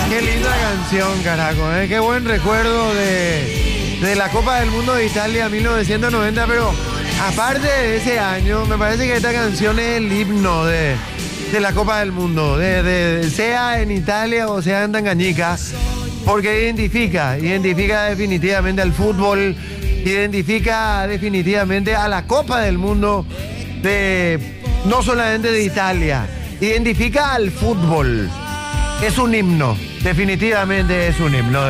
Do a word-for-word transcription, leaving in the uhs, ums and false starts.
Qué linda canción, carajo, ¿eh? Qué buen recuerdo de, de la Copa del Mundo de Italia mil novecientos noventa, pero aparte de ese año, me parece que esta canción es el himno de, de la Copa del Mundo, de, de, sea en Italia o sea en Tangañica, porque identifica, identifica definitivamente al fútbol, identifica definitivamente a la Copa del Mundo de, no solamente de Italia, identifica al fútbol. Es un himno, definitivamente es un himno.